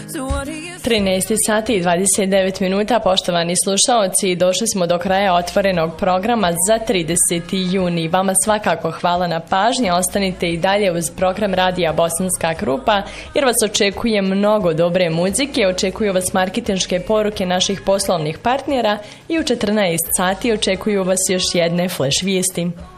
13 sati i 29 minuta, poštovani slušaoci, došli smo do kraja otvorenog programa za 30. juni. Vama svakako hvala na pažnji, ostanite i dalje uz program Radija Bosanska Krupa, jer vas očekuje mnogo dobre muzike, očekuju vas marketinške poruke naših poslovnih partnera i u 14 sati očekuju vas još jedne flash vijesti.